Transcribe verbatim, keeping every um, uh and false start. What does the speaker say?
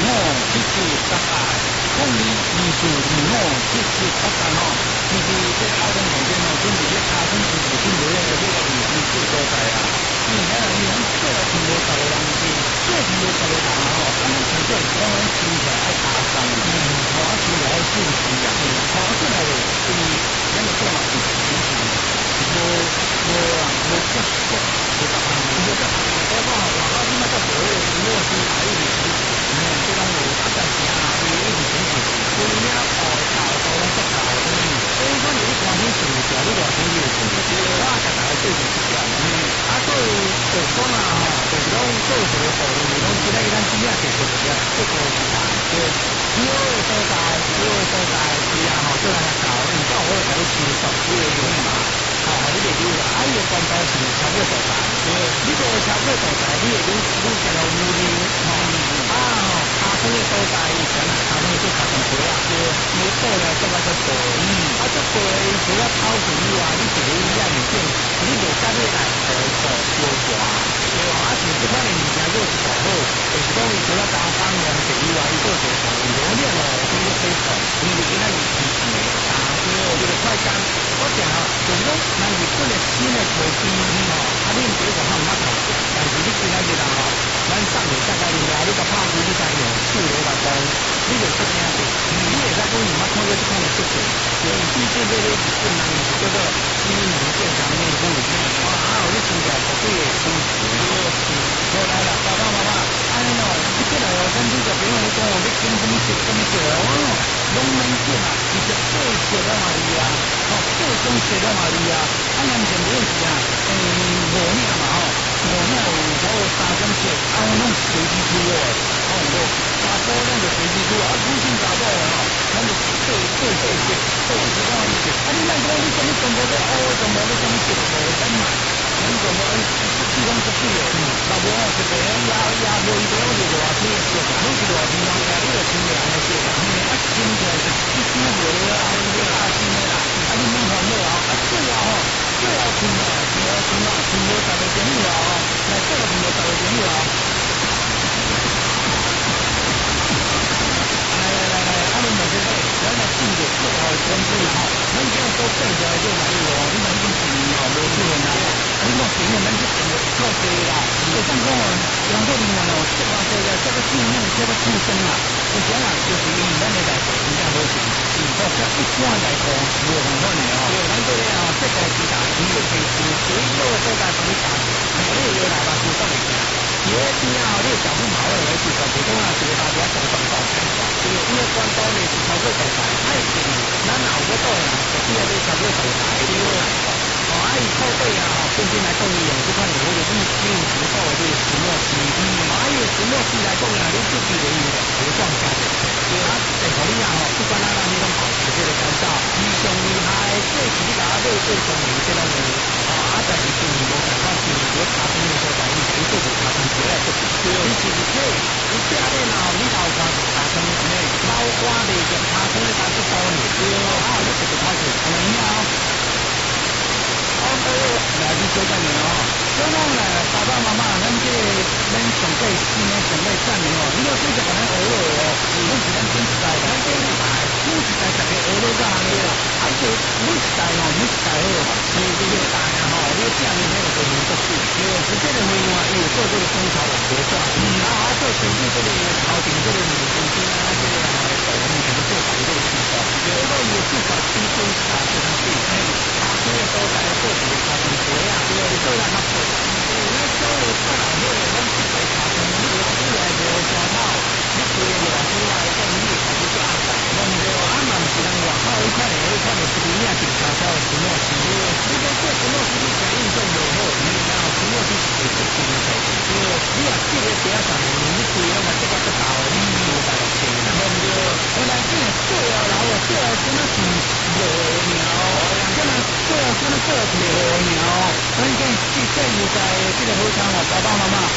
七十八百，空二二四二五七十八百吼，其实这交通空间吼，准备咧加深市附近落咧这个位置最所在啊。嗯，咱人伊讲做了全无十个人是做全无十个人吼，咱们纯粹讲咱收起来爱加深，嗯，好啊，收来注意啊，好啊，过来咧，是咱个做嘛一时一时，无无啊无结束，无得行，无得行，我讲啊，外口即马才做迄个全部是台语的，嗯，这种无啊，但是啊，伊一直真是规领哦，头都拢足头，嗯，所以讲你关心事情，你偌生气事情，我甲大家做成一点，嗯，啊，所以就讲啊吼，就是讲做一个部分，讲今仔日咱主要就是要这个是大，对，主要的所在，主要的所在是啊吼，做咱个搞，毋讲我会甲你清楚这个用嘛。哦，你袂记啦，啊，伊个关刀是超过所在，你个超过所在，你会愈愈行路愈溜，吼，啊吼，卡车个所在，以前啊，卡车做卡车车啊，对，你倒了做啊做倒，嗯，啊做倒伊除了跑顺以外，你一个伊也袂变，你袂甲你来跑步烧大，对哦，啊像即款的物件做是大好，就是讲伊除了加放量者以外，伊做做上流量哦，比个飞速，因为今仔日天气啊，对哦，这个快干，我讲啊，就是讲。咱日本的新的科技吼，啊，恁第一个较毋捌看过，但是你今仔日啊吼，咱上面大概你啊，你甲拍开你知用手来来讲，你就出名的，你会使讲毋捌看过即款的设备，所以对这个咧日本人是叫做机能鉴赏内部，啊，还有你听起来绝对会舒适，好来啦，爸爸妈妈，安尼哦，你过来哦，咱你就别用你讲哦，你听什么节什么节哦，拢免紧啊，直接做节了嘛你啊。哦，各种节了嘛你啊，啊，咱前面是啊，诶，五领嘛吼，五领有差不多三种节，啊，拢是随机出哦，哦，无查甫咱就随机出，啊，女性查某的吼，咱就做做做节，做是讲伊节，啊，你咱讲你什么全部都学，全部都什么节无咱嘛，咱全部出去拢出去哦，若无哦，一个人压压无伊个是偌天的节，拢是偌天人家，你就听凉的节，啊，听起来是一听无啊，你啊听的啦。啊，你免烦恼啊！啊，最后吼，最后听啊，最后听啊，听无十个朋友啊，吼，来最后听无十个朋友啊！来来来来，啊，恁两个咧，咱来进入最后的关注吼，咱这样所变出来这内容哦，你咱已经是吼无出现啦，啊，你看前面咱这变得够多啦，就像讲哦，两个人哦，这个这个这个庆祝，这个庆生啊，有时啊，就是因为咱的内部真正好势。哦，这一般来讲是无共款的哦。对，咱这里哦，世界之大，全国其事，所以有的所在可以打，你有有来吧，就放一下。有的边啊，你小不毛的，而且小普通啊，这个大家总总搞开发。对，因为关刀呢是超过手台，太紧，咱哪个到呀？这个是超过手台的啦。哦，啊，伊靠背啊，吼，本身来讲，伊用这款物我就是利用石头的这个石墨烯。嗯，啊，伊个石墨烯来讲啊，你自己的伊个涂装下的。对啊，最互你啊吼，不管咱咱迄种保持这个干燥，上厉害，过时你甲它做做中年这种的，哦，啊，但是中年无办法，中年我卡通的所在，伊可以做做卡通回来做。对，你是不是？你这样呢，你老看是卡通呢，包括的跟卡通的它是包呢，对哦，啊，你这个它是可能要。哦，来去小概念哦，所以讲呢，爸爸妈妈，咱这咱上过新的上过赞的哦，你要对着可能学了哦，拢是咱真实在，咱这一代真实在大家学了这行的啦，啊，这每一代哦，每一代好，你这个大啊吼，你下面那个就很不错，因为直接的会用啊，有做这个中朝网络转，嗯，啊，啊，做全部这个朝廷这个女中心啊，这个啊，我们可能做好这个计划，有时候有至少七天啊，这样对，哎，啊，这个都在做这个朝廷学啊，对，做让他做，那教我看了后，我们去给朝廷，你老师来给我讲到，你对老师来讲，你还是做安排，我们对啊，嘛不是人外口一看的，一看的是你啊，警察才有什么事，你讲这什么事你才运动不好，你然后什么事是会出经济，对，你啊，这个底下上面，你对那个这个这个，你无法了解，对不对？我来这对啊，然后对啊，真的是无聊，真的对啊，真的对啊，是无聊，反正这这现在这个好像我爸爸妈妈。